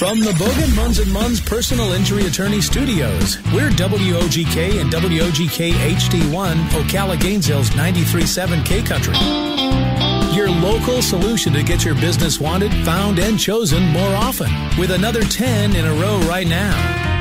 From the Bogan Munz & Munz Personal Injury Attorney Studios, we're WOGK and WOGK HD1, Ocala Gainesville's 93.7 K-Country. Your local solution to get your business wanted, found, and chosen more often. With another 10 in a row right now.